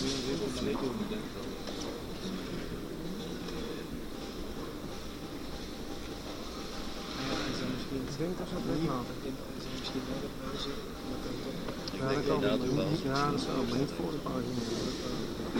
Ik denk dat ze het weglaten. Misschien wel de pauze. Ja, dat kan. Ja, dat is wel. Maar niet voor de pauze.